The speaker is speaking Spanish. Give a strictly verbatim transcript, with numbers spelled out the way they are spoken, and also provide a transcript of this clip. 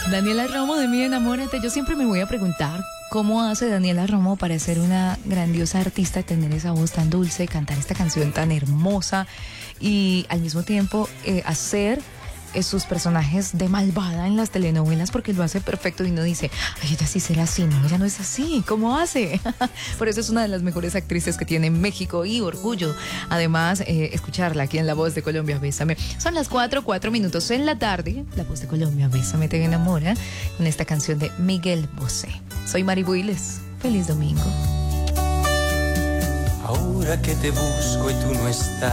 Daniela Romo de Mi Enamórate. Yo siempre me voy a preguntar cómo hace Daniela Romo para ser una grandiosa artista, tener esa voz tan dulce, cantar esta canción tan hermosa y al mismo tiempo eh, hacer eh, sus personajes de malvada en las telenovelas, porque lo hace perfecto y uno dice, ay, ella sí será así, no, ella no es así, ¿cómo hace? Por eso es una de las mejores actrices que tiene México y orgullo. Además, eh, escucharla aquí en La Voz de Colombia, Bésame. Son las cuatro, cuatro minutos en la tarde. La Voz de Colombia, Bésame, te enamora, con esta canción de Miguel Bosé. Soy Mari Builes. Feliz domingo. Ahora que te busco y tú no estás.